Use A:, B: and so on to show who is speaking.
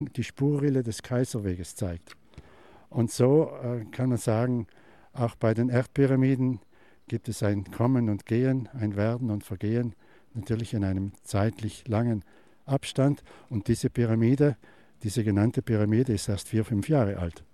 A: die Spurrille des Kaiserweges zeigt. Und so kann man sagen, auch bei den Erdpyramiden gibt es ein Kommen und Gehen, ein Werden und Vergehen, natürlich in einem zeitlich langen Abstand. Und diese Pyramide, diese genannte Pyramide ist erst 4, 5 Jahre alt.